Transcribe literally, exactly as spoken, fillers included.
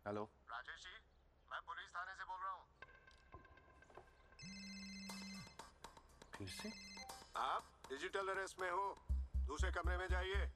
Hello. Rajesh ji, मैं police थाने से बोल रहा हूँ। फिर से? आप डिजिटल अरेस्ट में हो, दूसरे कमरे में जाइए।